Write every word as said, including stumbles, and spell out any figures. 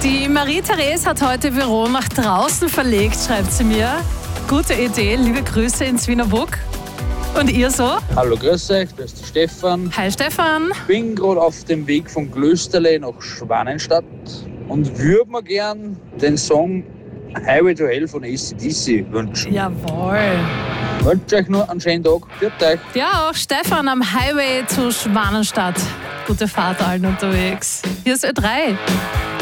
Die Marie-Therese hat heute Büro nach draußen verlegt, schreibt sie mir. Gute Idee, liebe Grüße ins Wiener Buck. Und ihr so? Hallo, grüß euch, das ist der Stefan. Hi Stefan. Ich bin gerade auf dem Weg von Klösterle nach Schwanenstadt und würde mir gern den Song Highway to Hell von A C D C wünschen. Jawohl. Ich wünsche euch nur einen schönen Tag. Für euch. Ja, auch Stefan am Highway zu Schwanenstadt. Gute Fahrt allen unterwegs. Hier ist Ö drei.